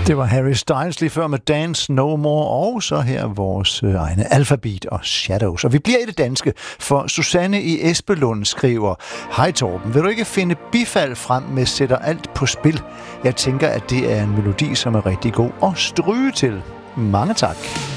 Det var Harry Styles lige før med Dance No More, og så her vores egne Alphabet og Shadows. Og vi bliver i det danske, for Susanne i Esbelund skriver: Hej Torben, vil du ikke finde bifald frem med Sætter alt på spil? Jeg tænker, at det er en melodi, som er rigtig god at stryge til. Mange tak.